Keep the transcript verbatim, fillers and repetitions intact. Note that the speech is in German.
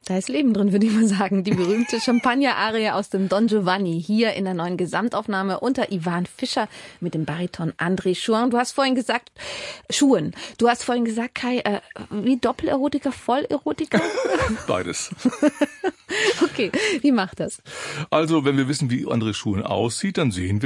Da ist Leben drin, würde ich mal sagen. Die berühmte Champagner-Arie aus dem Don Giovanni hier in der neuen Gesamtaufnahme unter Ivan Fischer mit dem Bariton André Schuen. Du hast vorhin gesagt, Schuhen. Du hast vorhin gesagt, Kai, äh, wie Doppelerotiker, Vollerotiker? Beides. Okay, wie macht das? Also, wenn wir wissen, wie André Schuen aussieht, dann sehen wir,